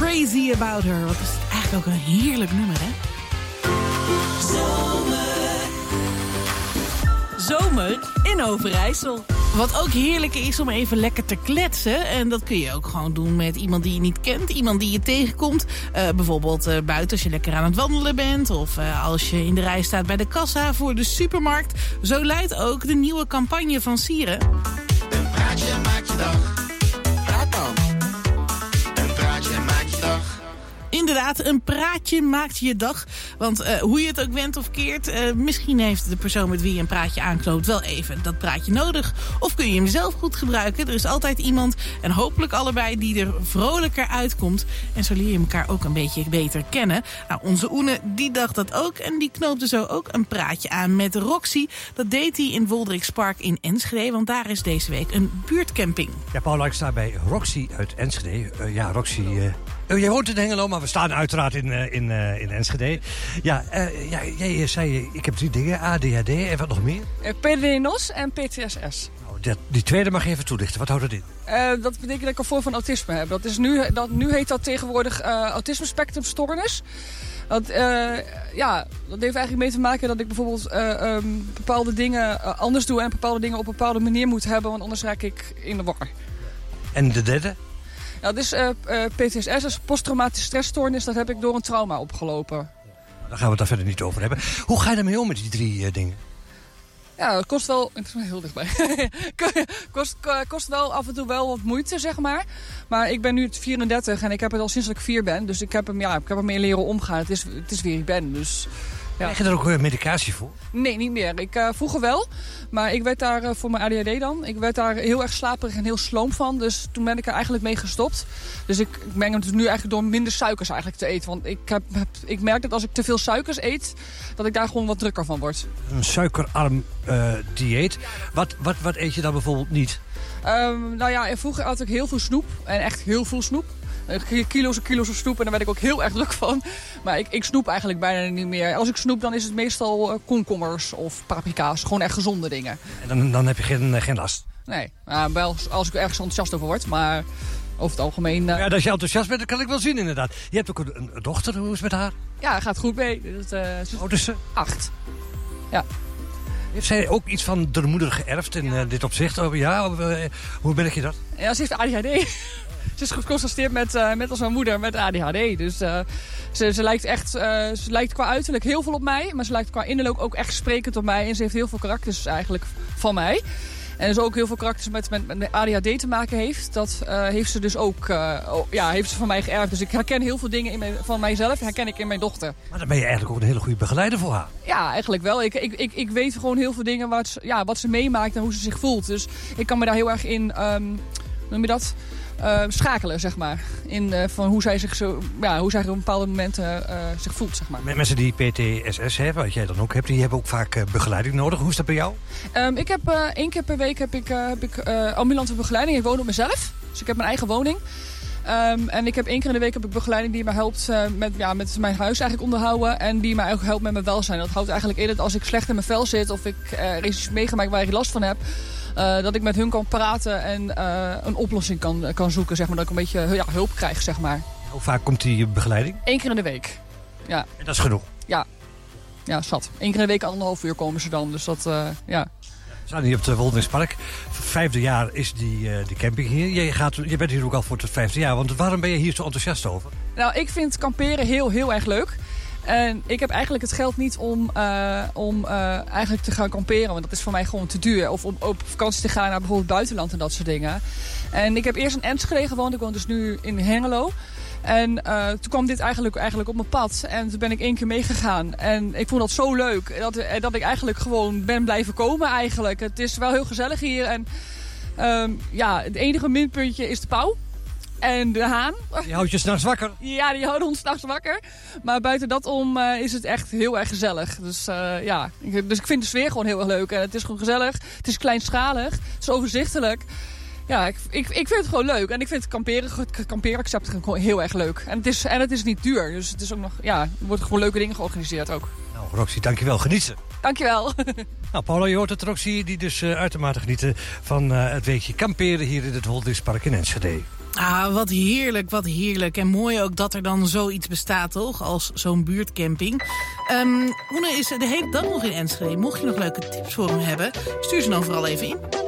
Crazy About Her. Wat is het eigenlijk ook een heerlijk nummer, hè? Zomer in Overijssel. Wat ook heerlijk is om even lekker te kletsen. En dat kun je ook gewoon doen met iemand die je niet kent. Iemand die je tegenkomt. Bijvoorbeeld buiten als je lekker aan het wandelen bent. Of als je in de rij staat bij de kassa voor de supermarkt. Zo luidt ook de nieuwe campagne van Sieren. Een praatje maakt je dag. Praat dan. Een praatje maakt je dag. Inderdaad, een praatje maakt je dag. Want hoe je het ook wendt of keert... misschien heeft de persoon met wie je een praatje aanknoopt wel even dat praatje nodig. Of kun je hem zelf goed gebruiken. Er is altijd iemand, en hopelijk allebei, die er vrolijker uitkomt. En zo leer je elkaar ook een beetje beter kennen. Nou, onze Oene, die dacht dat ook. En die knoopte zo ook een praatje aan met Roxy. Dat deed hij in Wolderikspark in Enschede. Want daar is deze week een buurtcamping. Ja, Paula, ik sta bij Roxy uit Enschede. Ja, Roxy... jij woont in Hengelo, maar we staan uiteraard in Enschede. Ja, jij zei, ik heb 3 dingen. ADHD en wat nog meer? PDD-NOS en PTSS. Nou, die tweede mag je even toelichten. Wat houdt dat in? Dat betekent dat ik een vorm van autisme heb. Nu heet dat tegenwoordig autisme-spectrumstoornis. Dat heeft eigenlijk mee te maken dat ik bijvoorbeeld bepaalde dingen anders doe... en bepaalde dingen op een bepaalde manier moet hebben, want anders raak ik in de war. En de derde? Ja, dus PTSS is posttraumatische stressstoornis. Dat heb ik door een trauma opgelopen. Daar gaan we het daar verder niet over hebben. Hoe ga je daarmee om met die 3 dingen? Ja, het kost wel... Het is wel heel dichtbij. kost wel af en toe wel wat moeite, zeg maar. Maar ik ben nu 34 en ik heb het al sinds dat ik 4 ben. Dus ik heb ermee leren omgaan. Het is wie ik ben, dus... Ja. Krijg je daar ook medicatie voor? Nee, niet meer. Vroeger wel. Maar ik werd daar voor mijn ADHD dan. Ik werd daar heel erg slaperig en heel sloom van. Dus toen ben ik er eigenlijk mee gestopt. Dus ik meng het nu eigenlijk door minder suikers eigenlijk te eten. Want ik merk dat als ik te veel suikers eet, dat ik daar gewoon wat drukker van word. Een suikerarm dieet. Wat eet je dan bijvoorbeeld niet? Vroeger at ik heel veel snoep. En echt heel veel snoep. Kilo's en kilo's of snoep en daar werd ik ook heel erg druk van. Maar ik snoep eigenlijk bijna niet meer. Als ik snoep, dan is het meestal komkommers of paprika's. Gewoon echt gezonde dingen. En dan heb je geen last? Nee, wel als ik ergens enthousiast over word. Maar over het algemeen... Ja, als je enthousiast bent, dat kan ik wel zien inderdaad. Je hebt ook een dochter, hoe is het met haar? Ja, gaat goed mee. Hoe is ze? 8. Ja. Heeft zij ook iets van de moeder geërfd in dit opzicht? Hoe merk je dat? Ja, ze heeft ADHD. Ze is geconstateerd met als mijn moeder met ADHD. Dus ze lijkt echt, ze lijkt qua uiterlijk heel veel op mij. Maar ze lijkt qua innerlijk ook echt sprekend op mij. En ze heeft heel veel karakters eigenlijk van mij. En dus ook heel veel karakters met ADHD te maken heeft. Dat heeft ze dus ook heeft ze van mij geërfd. Dus ik herken heel veel dingen van mijzelf herken ik in mijn dochter. Maar dan ben je eigenlijk ook een hele goede begeleider voor haar. Ja, eigenlijk wel. Ik weet gewoon heel veel dingen wat ze meemaakt en hoe ze zich voelt. Dus ik kan me daar heel erg in, noem je dat... schakelen, zeg maar. Van hoe zij zich op bepaalde momenten zich voelt, zeg maar. Mensen die PTSS hebben, wat jij dan ook hebt, die hebben ook vaak begeleiding nodig. Hoe is dat bij jou? Ik heb 1 keer per week heb ik ambulante begeleiding. Ik woon op mezelf, dus ik heb mijn eigen woning. En ik heb 1 keer in de week heb ik begeleiding die me helpt met mijn huis eigenlijk onderhouden. En die mij ook helpt met mijn welzijn. Dat houdt eigenlijk in dat als ik slecht in mijn vel zit of ik er iets meegemaakt waar ik last van heb... dat ik met hun kan praten en een oplossing kan zoeken, zeg maar. Dat ik een beetje hulp krijg, zeg maar. Hoe vaak komt die begeleiding? 1 keer in de week, ja. En dat is genoeg? Ja, zat. 1 keer in de week 1,5 uur komen ze dan, dus dat, ja. We staan hier op het Wolderikspark. 5e jaar is die camping hier. Je bent hier ook al voor het 5e jaar, want waarom ben je hier zo enthousiast over? Nou, ik vind kamperen heel erg leuk. En ik heb eigenlijk het geld niet om eigenlijk te gaan kamperen. Want dat is voor mij gewoon te duur. Of om op vakantie te gaan naar bijvoorbeeld buitenland en dat soort dingen. En ik heb eerst in Enschede gewoond. Ik woon dus nu in Hengelo. En toen kwam dit eigenlijk op mijn pad. En toen ben ik 1 keer meegegaan. En ik vond dat zo leuk. Dat ik eigenlijk gewoon ben blijven komen eigenlijk. Het is wel heel gezellig hier. En het enige minpuntje is de pauw. En de haan. Die houdt je 's nachts wakker? Ja, die houden ons 's nachts wakker. Maar buiten dat om is het echt heel erg gezellig. Dus dus ik vind de sfeer gewoon heel erg leuk. En het is gewoon gezellig. Het is kleinschalig. Het is overzichtelijk. Ja, ik vind het gewoon leuk. En ik vind het kampeeraccept gewoon heel erg leuk. En het is niet duur. Dus het is ook nog, er worden gewoon leuke dingen georganiseerd ook. Nou, Roxy, dankjewel. Geniet ze. Dankjewel. Nou, Paula, je hoort het, Roxy, die dus uitermate genieten van het weekje kamperen hier in het Wolderikspark in Enschede. Ah, wat heerlijk, wat heerlijk. En mooi ook dat er dan zoiets bestaat, toch? Als zo'n buurtcamping. Oene is de hele dag nog in Enschede. Mocht je nog leuke tips voor hem hebben, stuur ze dan vooral even in.